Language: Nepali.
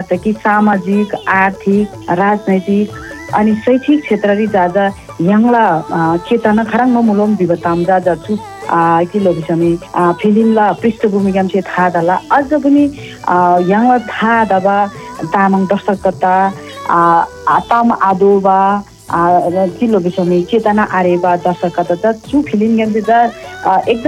जस्तो कि सामाजिक आर्थिक राजनैतिक अनि शैक्षिक क्षेत्ररी जाजा यङला चेतना खराङ मुलोम विवताम जाजा छु किलो बिसमी फिल्मला पृष्ठभूमि काम चाहिँ थाहा दला अझ पनि यङला थाहा दबा तामाङ दर्शकता ताम आदोबा किलो बिसमी चेतना आरेबा दर्शकता छु फिल्म काम चाहिँ एकदम